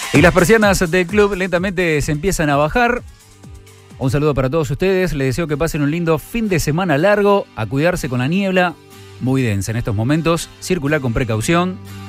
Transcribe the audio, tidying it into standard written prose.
Y las persianas del club lentamente se empiezan a bajar. Un saludo para todos ustedes. Les deseo que pasen un lindo fin de semana largo. A cuidarse con la niebla muy densa en estos momentos. Circular con precaución.